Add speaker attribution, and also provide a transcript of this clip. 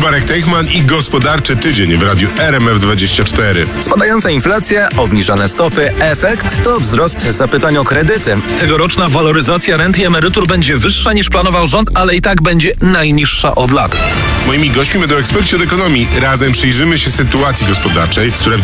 Speaker 1: Marek Teichman i Gospodarczy Tydzień w radiu RMF24.
Speaker 2: Spadająca inflacja, obniżone stopy. Efekt to wzrost zapytań o kredyty.
Speaker 3: Tegoroczna waloryzacja rent i emerytur będzie wyższa niż planował rząd, ale i tak będzie najniższa od lat.
Speaker 1: Moimi gośćmi będą eksperci od ekonomii. Razem przyjrzymy się sytuacji gospodarczej, która